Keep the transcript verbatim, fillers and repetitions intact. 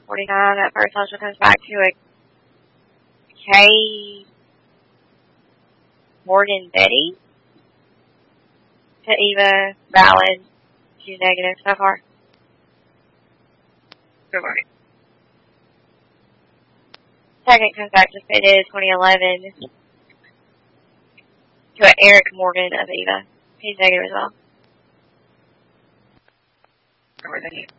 forty-nine. That first social comes back to a K. Morgan Betty. To Eva, valid. Two negative so far. Good morning. Second comes back to Fitted twenty eleven. To a Eric Morgan of Eva. He's negative as well. Or